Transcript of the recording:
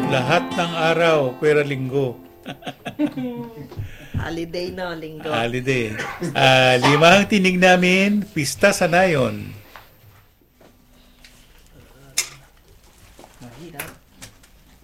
Lahat ng araw, pera linggo. Holiday no, linggo. Holiday. Lima ang tinig namin, pista sa nayon. Mahirap.